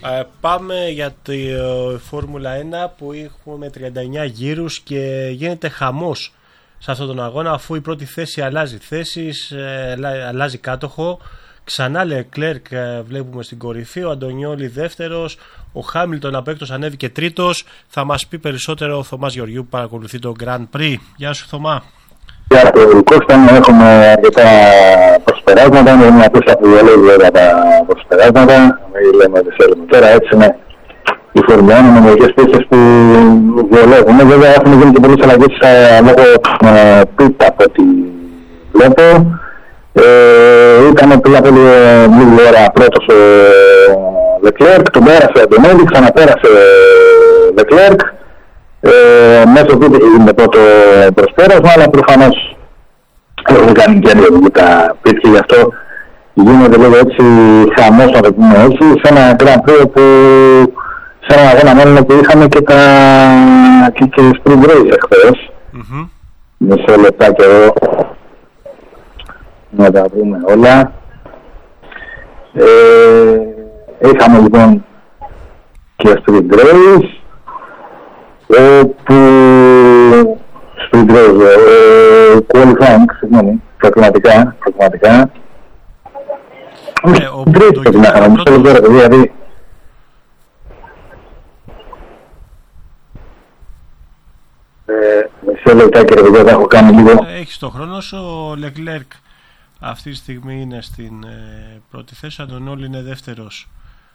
Πάμε για τη Φόρμουλα 1 που έχουμε 39 γύρους και γίνεται χαμός σε αυτόν τον αγώνα, αφού η πρώτη θέση αλλάζει θέσεις, αλλάζει κάτοχο. Ξανά Leclerc βλέπουμε στην κορυφή, ο Αντωνιόλι δεύτερος, ο Χάμιλτον απ' έκτος ανέβηκε τρίτος. Θα μας πει περισσότερο ο Θωμάς Γεωργίου που παρακολουθεί το Grand Prix. Γεια σου Θωμά. Για το Κώστα έχουμε αρκετά προσπεράσματα, είναι μια πίστα που διαλέγει για τα προσπεράσματα. Λέμε ότι θέλουμε τώρα, έτσι είναι η Φόρμουλα 1 με μερικές πίστες που διαλέγουν. Βέβαια έχουν γίνει και πολλές αλλαγές λόγω πίτα από ό,τι βλέπω. Ήταν πριν από λίγη ώρα πρώτος ο Leclerc, τον πέρασε ο Αντωνέλη, ξαναπέρασε ο Leclerc. Μέσω του είχε γίνει το πρώτο προσπέρασμα, αλλά προφανώς έχουν κάνει και τα πίτια και γι' αυτό γίνεται λίγο έτσι χαμός, να το πούμε έτσι, σε ένα Grand Prix που σε ένα αγώνα μόνο που είχαμε και Spring Race εχθές. Μισό λεπτάκι εδώ να τα βρούμε όλα. Είχαμε λοιπόν και Spring Race, όπου Spring Race, qualifying, συγγνώμη, προκριματικά. Πρέπει να είχαμε μισό λεπτό, δηλαδή. Μισό λεπτάκι ρε παιδιά, θα έχω κάνει λίγο. Έχεις το χρόνο σου. Ο Leclerc αυτή τη στιγμή είναι στην πρώτη θέση, ο Αντωνιόλι είναι δεύτερος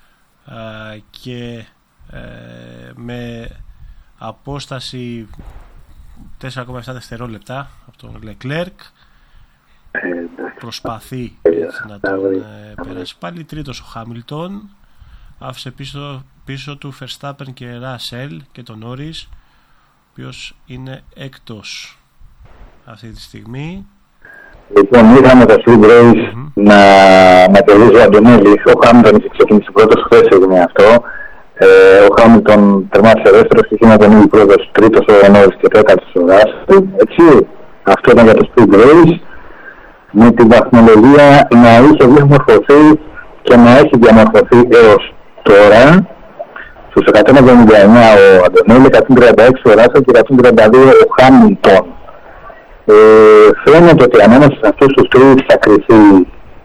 και με απόσταση 4,7 δευτερόλεπτα από τον Leclerc. Προσπαθεί έτσι να τον περάσει πάλι. Τρίτος ο Χάμιλτον, άφησε πίσω του Verstappen και Russell και τον Norris, ο οποίος είναι έκτος αυτή τη στιγμή. Λοιπόν, είχαμε το Spring Race να κερδίσει ο Αντωνέλη. Ο Χάμιλτον είχε ξεκινήσει πρώτος, χθες έγινε αυτό. Ο Χάμιλτον τερμάτισε δεύτερος και είχε να τον πρώτος, τρίτος ο Norris και τέταρτος ο Russell. Έτσι, αυτό ήταν για το Spring Race. Με την βαθμολογία να είχε διαμορφωθεί και να έχει διαμορφωθεί έως τώρα. Στους 179 ο Αντωνέλη, 136 ο Russell και 132 ο Χάμιλτον. Φαίνεται ότι ανάμεσα σε αυτούς τους τρεις θα κρυθεί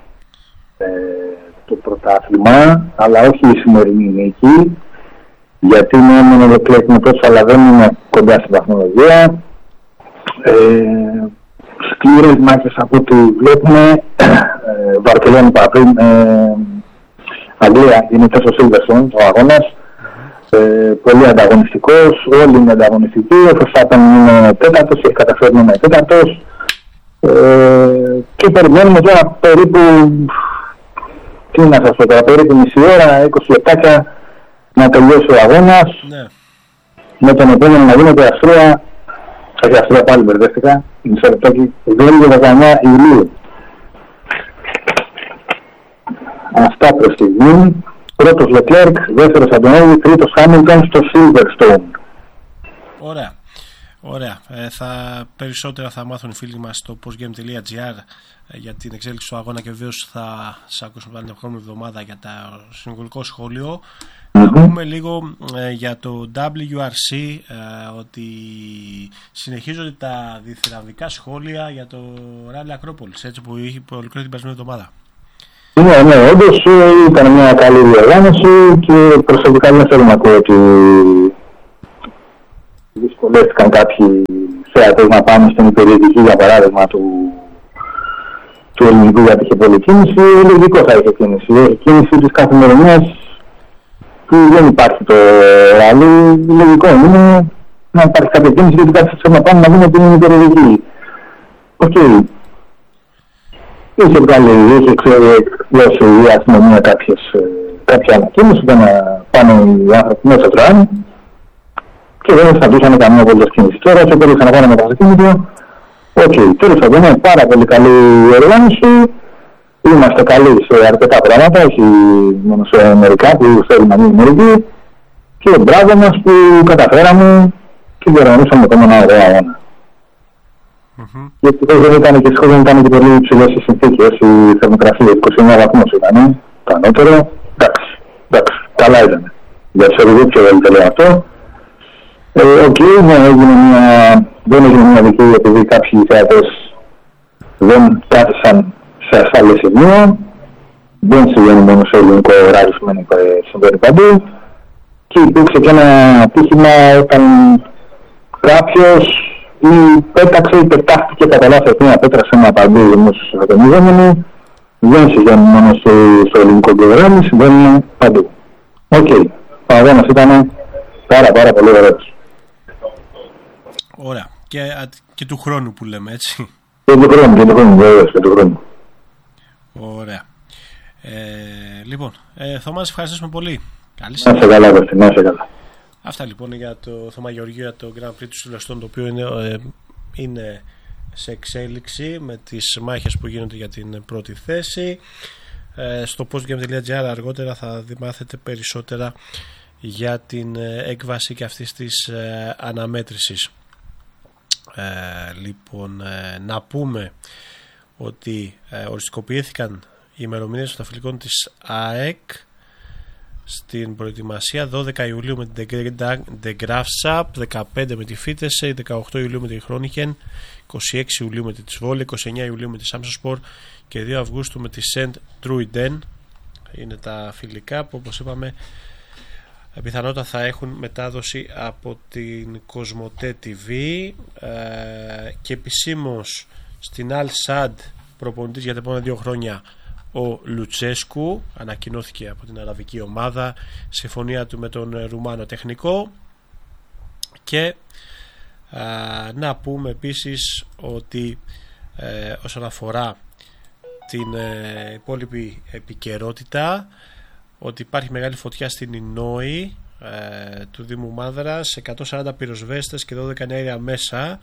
το πρωτάθλημα, αλλά όχι η σημερινή νίκη, γιατί είναι ο Leclerc είναι πρώτος, αλλά δεν είναι κοντά στην βαθμολογία. Σκληρές μάχες από ό,τι βλέπουμε. Βαρκελόνη παραπριν, Αγγλία είναι τόσο Silverstone ο αγώνας. Πολύ ανταγωνιστικός, όλοι είναι ανταγωνιστικοί. Ο Verstappen είναι τέταρτος, έχει καταφέρει να είναι τέταρτος. Και περιμένουμε τώρα περίπου, τι να σας πω τώρα, περίπου μισή ώρα, 20 λεπτάκια να τελειώσει ο αγώνας. Ναι. Με τον επόμενο να γίνεται Αυστρία, όχι Αυστρία πάλι μπερδεύτηκα, μισό λεπτάκι, Βέλγιο 19 Ιουλίου. Αυτά προς στιγμή. Πρώτος Leclerc, δεύτερος Αντωνέλη, τρίτος Χάμιλτον στο Silverstone. Ωραία. Περισσότερα θα μάθουν οι φίλοι μας στο postgame.gr για την εξέλιξη του αγώνα και βεβαίως θα σας ακούσουμε την επόμενη εβδομάδα για το συνολικό σχόλιο. Να πούμε λίγο για το WRC, ότι συνεχίζονται τα διθυραμβικά σχόλια για το Rally Acropolis, έτσι που είχε ολοκληρωθεί την περασμένη εβδομάδα. Ναι, όντως ήταν μια καλή διοργάνωση και προσωπικά δεν θέλω να ακούω ότι δυσκολεύτηκαν κάποιοι θεατές να πάνε στην υπηρετική, για παράδειγμα, του ελληνικού, γιατί είχε πολλή κίνηση. Λογικό θα είχε κίνηση. Έχει κίνηση της καθημερινής που δεν υπάρχει το ράλι. Λογικό είναι να υπάρχει κάποια κίνηση, γιατί κάποιοι θέλουν να πάνε να δουν την υπηρετική. Οκ. Είχε εκδώσει η αστυνομία κάποια ανακοίνωση για να πάνε οι άνθρωποι μέσα στο τραμ και δεν σταματούσαν καμία απολύτως κίνηση. Τώρα όσο μπορούσαν να πάνε με το αυτοκίνητο, τέλος πάντων είναι πάρα πολύ καλή οργάνωση. Είμαστε καλοί σε αρκετά πράγματα, όχι μόνο σε μερικά που θέλουμε να μείνει μερικοί, και μπράβο μας που καταφέραμε και διοργανώσαμε ακόμα ένα ωραίο αγώνα. Γιατί δεν ήταν και πολύ υψηλές οι συνθήκες, η θερμοκρασία 29 βαθμούς ήταν το ανώτερο. Εντάξει, καλά ήταν. Για τους Σερβίτες και δεν το λέω αυτό. Δεν έγινε μια δική επειδή κάποιοι θεατές δεν κάθισαν σε ασφάλεια σημεία. Δεν συμβαίνει μόνο σε ελληνικό ράdio, συμβαίνει παντού. Και υπήρξε και ένα ατύχημα όταν κάποιος ή πέταξε ή πετάχτηκε κατά λάθος μια πέτρα σε ένα παντού δημόσιο αυτονίζόμενο. Δεν συμβαίνει μόνο στο ελληνικό πρόγραμμα, συμβαίνει παντού. Οκ. Ο αγώνας ήταν πάρα πολύ ωραίος. Ωραία. Και του χρόνου που λέμε, έτσι. Και του χρόνου, βέβαια, και του χρόνου. Ωραία. Λοιπόν, Θωμά, ευχαριστήσουμε πολύ. Καλή συνέχεια. Να είσαι καλά. Αυτά λοιπόν για το Θωμά Γεωργίου, για το Grand Prix του Σιλεστών, το οποίο είναι σε εξέλιξη με τις μάχες που γίνονται για την πρώτη θέση. Στο postgame.gr αργότερα θα μάθετε περισσότερα για την έκβαση και αυτής της αναμέτρησης. Λοιπόν, να πούμε ότι οριστικοποιήθηκαν οι ημερομηνίες των αθλητικών της ΑΕΚ στην προετοιμασία. 12 Ιουλίου με την De Graafschap, 15 με τη Φίτεσε, 18 Ιουλίου με τη Χρόνικεν, 26 Ιουλίου με τη Τσβόλη, 29 Ιουλίου με τη Σάμσοσπορ και 2 Αυγούστου με τη Σεντ Τρούιντεν. Είναι τα φιλικά που, όπως είπαμε, πιθανότατα θα έχουν μετάδοση από την Κοσμοτέ TV και επισήμως στην Al Sadd προπονητής για τα επόμενα 2 χρόνια ο Λουτσέσκου, ανακοινώθηκε από την αραβική ομάδα, συμφωνία του με τον Ρουμάνο τεχνικό. Και να πούμε επίσης ότι όσον αφορά την υπόλοιπη επικαιρότητα, ότι υπάρχει μεγάλη φωτιά στην Ινόη του Δήμου Μάνδρας, 140 πυροσβέστες και 12 αέρια μέσα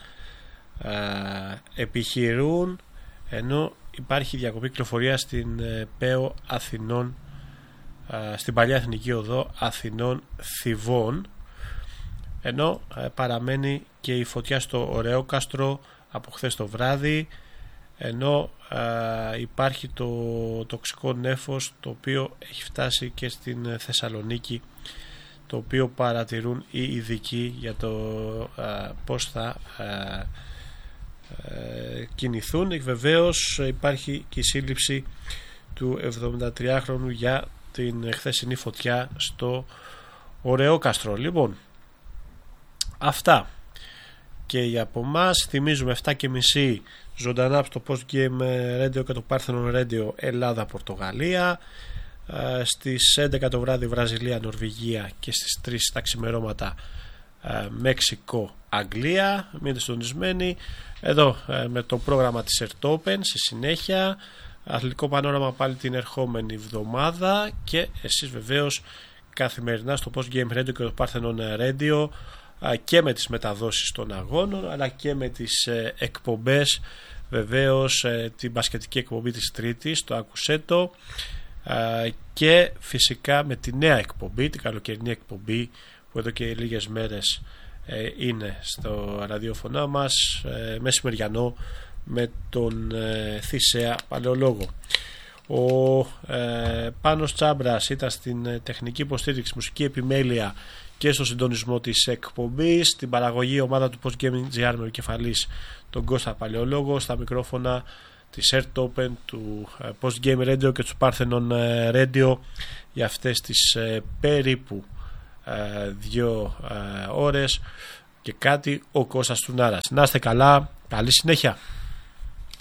επιχειρούν, ενώ υπάρχει διακοπή κυκλοφορία στην ΠΕΟ Αθηνών, στην παλιά Εθνική Οδό Αθηνών Θηβών, ενώ παραμένει και η φωτιά στο Ωρεόκαστρο από χθες το βράδυ, ενώ υπάρχει το τοξικό νέφος, το οποίο έχει φτάσει και στην Θεσσαλονίκη, το οποίο παρατηρούν οι ειδικοί για το πώς θα κινηθούν. Βεβαίως υπάρχει και η σύλληψη του 73χρονου για την χθεσινή φωτιά στο Ωρεόκαστρο. Λοιπόν, αυτά και για από εμάς. Θυμίζουμε 7.30 ζωντανά στο Post Game Radio και το Parthenon Radio Ελλάδα-Πορτογαλία, στις 11 το βράδυ Βραζιλία-Νορβηγία και στις 3 τα ξημερώματα Μέξικο-Αγγλία. Μείνετε συντονισμένοι εδώ με το πρόγραμμα της Earth Open στη συνέχεια, αθλητικό πανόραμα πάλι την ερχόμενη εβδομάδα, και εσείς βεβαίως καθημερινά στο Post Game Radio και το Parthenon Radio, και με τις μεταδόσεις των αγώνων αλλά και με τις εκπομπές, βεβαίως την μπασκετική εκπομπή της Τρίτης, το Ακουσέτο, και φυσικά με τη νέα εκπομπή, την καλοκαιρινή εκπομπή που εδώ και λίγες μέρες είναι στο ραδιόφωνο μας, μεσημεριανό, με τον Θησέα Παλαιολόγο. Ο Πάνος Τσάμπρας ήταν στην τεχνική υποστήριξη, μουσική επιμέλεια και στο συντονισμό της εκπομπής, στην παραγωγή ομάδα του Post Gaming.gr με κεφαλής τον Κώστα Παλαιολόγο, στα μικρόφωνα της Earth Open, του Post Game Radio και του Parthenon Radio για αυτές τις περίπου 2 ώρες και κάτι, ο Κώστας Τουνάρας. Να είστε καλά, καλή συνέχεια.